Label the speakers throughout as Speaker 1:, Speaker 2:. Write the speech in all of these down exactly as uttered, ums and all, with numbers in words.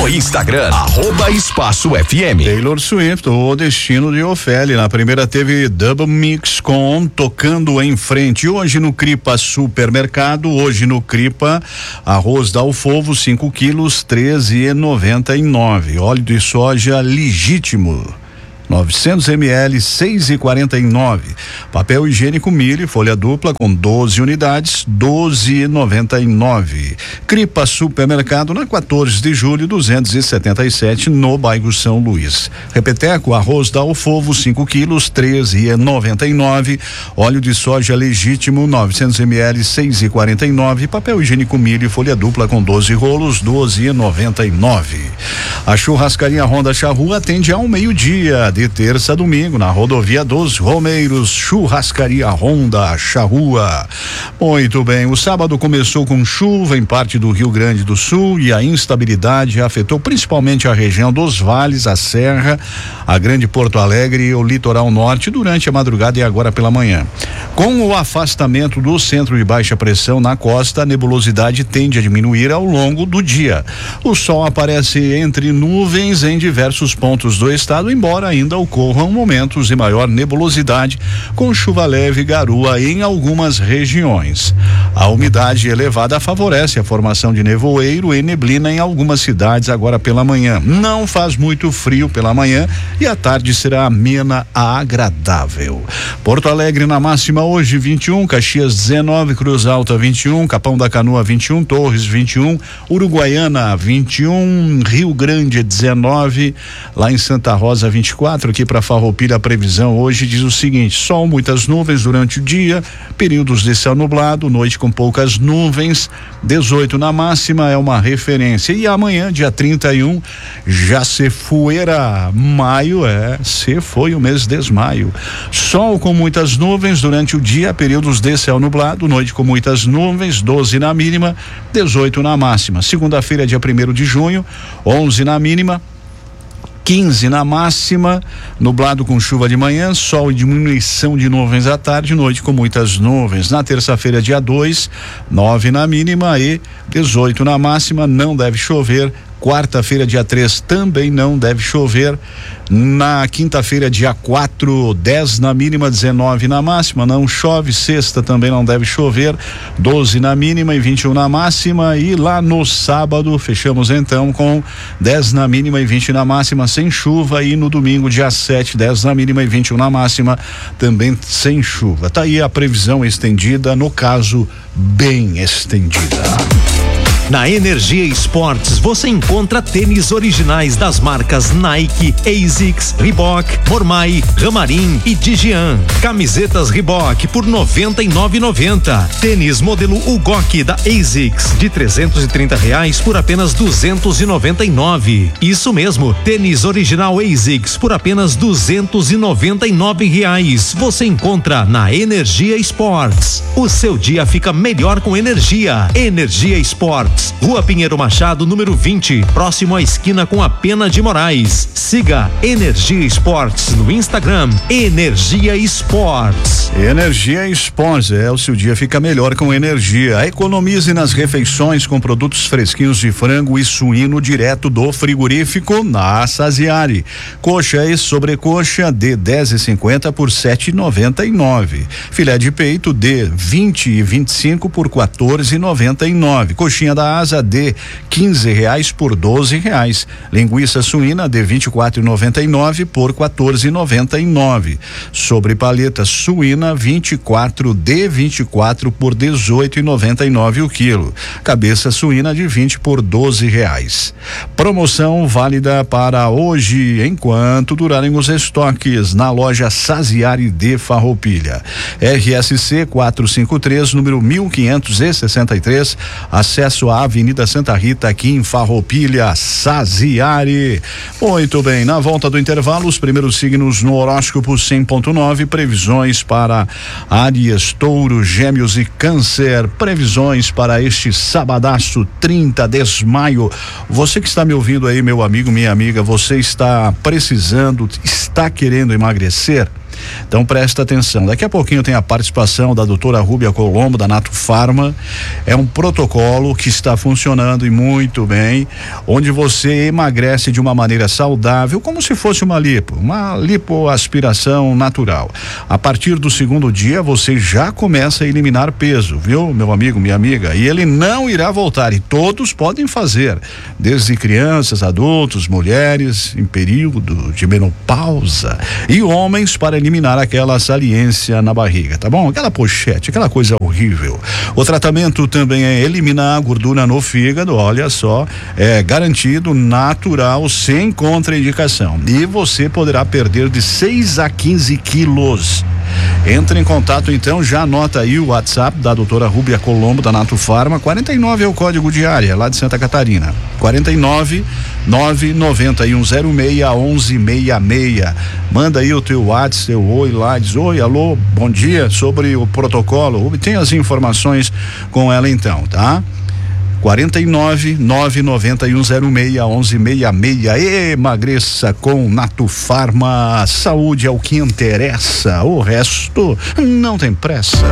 Speaker 1: No Instagram, arroba Espaço F M.
Speaker 2: Taylor Swift, o destino de Ofélia. Na primeira teve Double Mix com Tocando em Frente. Hoje no Cripa Supermercado, hoje no Cripa, arroz Dalfovo, cinco quilos, treze e noventa e nove. Óleo de soja legítimo, novecentos mililitros, seis e quarenta e nove. Papel higiênico Mille, folha dupla com doze unidades, doze e noventa e nove. Cripa Supermercado, na quatorze de julho, duzentos e setenta e sete, no bairro São Luís. Repeteco, arroz Dalfovo, cinco quilos, treze e noventa e nove. Óleo de soja legítimo, novecentos mililitros, seis e quarenta e nove. Papel higiênico Mille, folha dupla com doze rolos, doze e noventa e nove. A churrascaria Ronda Charrua atende ao meio-dia, de terça a domingo, na rodovia dos Romeiros. Churrascaria Ronda Charrua. Muito bem, o sábado começou com chuva em parte do Rio Grande do Sul e a instabilidade afetou principalmente a região dos vales, a Serra, a Grande Porto Alegre e o litoral norte durante a madrugada e agora pela manhã. Com o afastamento do centro de baixa pressão na costa, a nebulosidade tende a diminuir ao longo do dia. O sol aparece entre nuvens em diversos pontos do estado, embora ainda ocorram momentos de maior nebulosidade, com chuva leve e garoa em algumas regiões. A umidade elevada favorece a formação de nevoeiro e neblina em algumas cidades agora pela manhã. Não faz muito frio pela manhã e a tarde será amena a agradável. Porto Alegre na máxima hoje vinte e um, Caxias dezenove, Cruz Alta vinte e um, Capão da Canoa vinte e um, Torres vinte e um, Uruguaiana vinte e um, Rio Grande dezenove, lá em Santa Rosa vinte e quatro. Aqui para Farroupilha a previsão hoje diz o seguinte: sol, muitas nuvens durante o dia, períodos de céu nublado, noite com poucas nuvens, dezoito na máxima é uma referência. E amanhã, dia trinta e um, já se fuera maio, é, se foi o mês de maio. Sol com muitas nuvens durante o dia, períodos de céu nublado, noite com muitas nuvens, doze na mínima, dezoito na máxima. Segunda-feira, dia primeiro de junho, onze na mínima, quinze na máxima, nublado com chuva de manhã, sol e diminuição de nuvens à tarde, noite com muitas nuvens. Na terça-feira, dia dois, nove na mínima e dezoito na máxima, não deve chover. Quarta-feira, dia três, também não deve chover. Na quinta-feira, dia quatro, dez na mínima, dezenove na máxima, não chove. Sexta também não deve chover, doze na mínima e vinte e um na máxima. E lá no sábado, fechamos então com dez na mínima e vinte na máxima, sem chuva. E no domingo, dia sete, dez na mínima e vinte e um na máxima, também sem chuva. Tá aí a previsão estendida, no caso, bem estendida.
Speaker 3: Na Energia Esportes você encontra tênis originais das marcas Nike, ASICS, Reebok, Mormai, Ramarim e Digian. Camisetas Reebok por noventa e nove reais e noventa centavos. Tênis modelo Ugok da ASICS de trezentos e trinta reais por apenas duzentos e noventa e nove. Isso mesmo, tênis original ASICS por apenas duzentos e noventa e nove reais. Você encontra na Energia Esportes. O seu dia fica melhor com energia. Energia Esportes. Rua Pinheiro Machado, número vinte, próximo à esquina com a Pena de Moraes. Siga Energia Esportes no Instagram, Energia Esportes.
Speaker 2: Energia Esportes, é, o seu dia fica melhor com energia. Economize nas refeições com produtos fresquinhos de frango e suíno direto do frigorífico na Saziari. Coxa e sobrecoxa de dez e cinquenta por sete e noventa e nove. Filé de peito de vinte e vinte e cinco por quatorze e noventa e nove. Coxinha da asa de quinze reais por doze reais. Linguiça suína de vinte e quatro e noventa e nove por quatorze e noventa e nove. Sobre paleta suína vinte e quatro de vinte e quatro por dezoito e noventa e nove o quilo. Cabeça suína de vinte por doze reais. Promoção válida para hoje enquanto durarem os estoques na loja Saziari de Farroupilha. R S C quatrocentos e cinquenta e três, número mil quinhentos e sessenta e três, acesso à Avenida Santa Rita, aqui em Farroupilha, Saziari. Muito bem, na volta do intervalo, os primeiros signos no horóscopo cem ponto nove, previsões para Áries, Touro, Gêmeos e Câncer, previsões para este sabadaço, trinta de maio. Você que está me ouvindo aí, meu amigo, minha amiga, você está precisando, está querendo emagrecer? Então presta atenção. Daqui a pouquinho tem a participação da doutora Rúbia Colombo, da Nato Farma. É um protocolo que está funcionando e muito bem, onde você emagrece de uma maneira saudável, como se fosse uma lipo, uma lipoaspiração natural. A partir do segundo dia, você já começa a eliminar peso, viu, meu amigo, minha amiga? E ele não irá voltar, e todos podem fazer, desde crianças, adultos, mulheres em período de menopausa e homens para eliminar aquela saliência na barriga, tá bom? Aquela pochete, aquela coisa horrível. O tratamento também é eliminar a gordura no fígado, olha só, é garantido, natural, sem contraindicação. E você poderá perder de seis a quinze quilos. Entre em contato então, já anota aí o WhatsApp da doutora Rúbia Colombo, da Nato Farma. quarenta e nove é o código de área, lá de Santa Catarina. quarenta e nove, nove nove um zero seis, onze sessenta e seis. Manda aí o teu WhatsApp, teu oi lá, diz oi, alô, bom dia, sobre o protocolo. Obtém as informações com ela então, tá? quarenta e nove, nove nove um zero seis, onze sessenta e seis. Emagreça com Nato Farma. Saúde é o que interessa, o resto não tem pressa.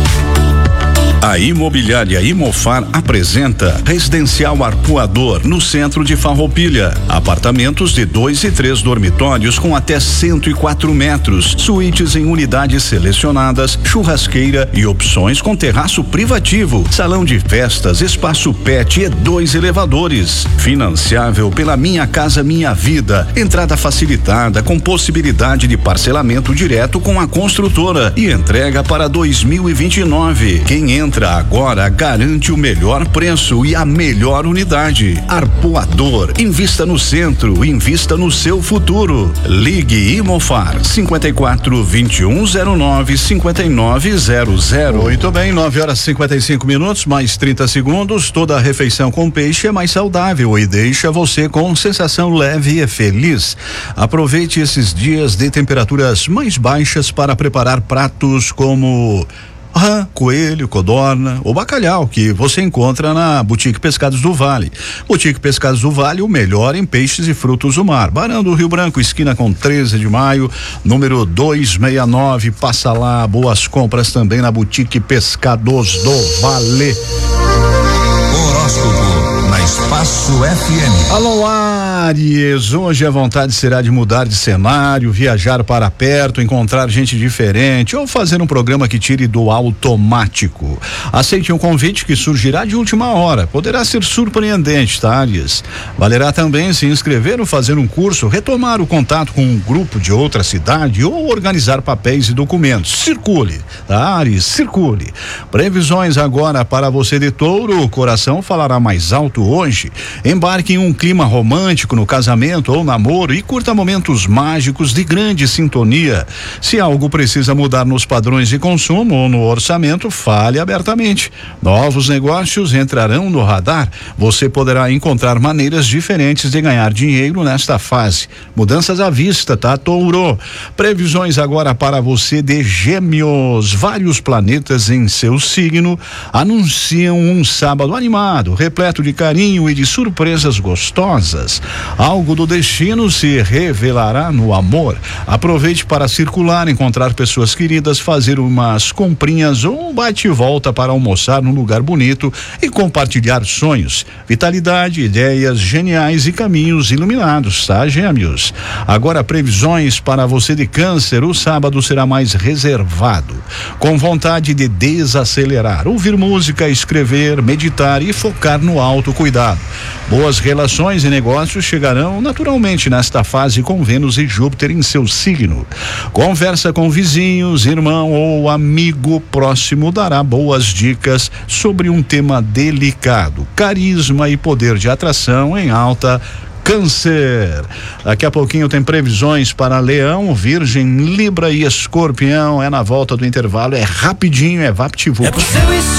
Speaker 2: A Imobiliária Imofar apresenta Residencial Arpoador, no centro de Farroupilha. Apartamentos de dois e três dormitórios com até cento e quatro metros, suítes em unidades selecionadas, churrasqueira e opções com terraço privativo, salão de festas, espaço pet e dois elevadores. Financiável pela Minha Casa Minha Vida. Entrada facilitada com possibilidade de parcelamento direto com a construtora e entrega para dois mil e vinte e nove. Quem entra agora garante o melhor preço e a melhor unidade. Arpoador, invista no centro, invista no seu futuro. Ligue Imofar cinquenta e quatro, vinte e um zero nove, cinquenta e nove zero zero. Muito bem, nove horas e cinquenta e cinco minutos, mais trinta segundos. Toda refeição com peixe é mais saudável e deixa você com sensação leve e feliz. Aproveite esses dias de temperaturas mais baixas para preparar pratos como rã, coelho, codorna ou bacalhau, que você encontra na Boutique Pescados do Vale. Boutique Pescados do Vale, o melhor em peixes e frutos do mar. Barão do Rio Branco, esquina com treze de maio, número duzentos e sessenta e nove. Passa lá, boas compras também na Boutique Pescados do Vale.
Speaker 1: Horóscopo na Espaço F M.
Speaker 2: Alô, Áries, hoje a vontade será de mudar de cenário, viajar para perto, encontrar gente diferente ou fazer um programa que tire do automático. Aceite um convite que surgirá de última hora, poderá ser surpreendente, tá, Áries? Valerá também se inscrever ou fazer um curso, retomar o contato com um grupo de outra cidade ou organizar papéis e documentos. Circule, tá, Áries? Circule. Previsões agora para você de Touro, o coração falará mais alto hoje. Embarque em um clima romântico no casamento ou namoro e curta momentos mágicos de grande sintonia. Se algo precisa mudar nos padrões de consumo ou no orçamento, fale abertamente. Novos negócios entrarão no radar. Você poderá encontrar maneiras diferentes de ganhar dinheiro nesta fase. Mudanças à vista, tá, Touro? Previsões agora para você de Gêmeos. Vários planetas em seu signo anunciam um sábado animado, repleto de carinho e de surpresas gostosas. Algo do destino se revelará no amor. Aproveite para circular, encontrar pessoas queridas, fazer umas comprinhas ou um bate e volta para almoçar num lugar bonito e compartilhar sonhos, vitalidade, ideias geniais e caminhos iluminados, tá, Gêmeos? Agora, previsões para você de Câncer. O sábado será mais reservado, com vontade de desacelerar, ouvir música, escrever, meditar e focar no autocuidado. Boas relações e negócios chegarão naturalmente nesta fase com Vênus e Júpiter em seu signo. Conversa com vizinhos, irmão ou amigo próximo dará boas dicas sobre um tema delicado. Carisma e poder de atração em alta. Câncer. Daqui a pouquinho tem previsões para Leão, Virgem, Libra e Escorpião. É na volta do intervalo, é rapidinho, é VaptVupt.
Speaker 4: É pro seu estilo.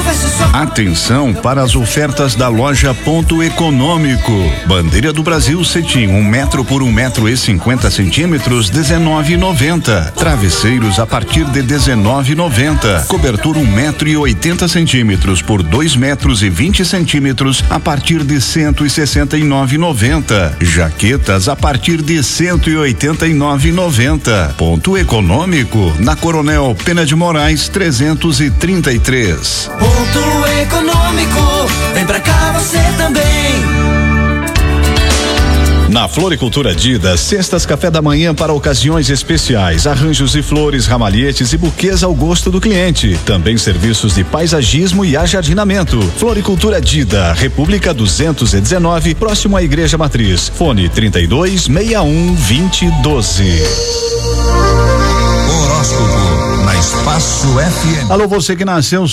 Speaker 2: Atenção para as ofertas da loja Ponto Econômico. Bandeira do Brasil cetim, um metro por um metro e cinquenta centímetros, dezenove e noventa. Travesseiros a partir de dezenove e noventa. Cobertura um metro e oitenta centímetros por dois metros e vinte centímetros a partir de cento e sessenta e nove e noventa. Jaquetas a partir de cento e oitenta e nove e noventa. Ponto Econômico na Coronel Pena de Moraes trezentos e trinta e três.
Speaker 4: Ponto Econômico, vem pra cá você também.
Speaker 2: Na Floricultura Dida, cestas café da manhã para ocasiões especiais, arranjos e flores, ramalhetes e buquês ao gosto do cliente. Também serviços de paisagismo e ajardinamento. Floricultura Dida, República duzentos e dezenove, próximo à Igreja Matriz. Fone trinta e dois, sessenta e um, vinte, doze.
Speaker 1: Horóscopo na Espaço F M.
Speaker 2: Alô, você que nasceu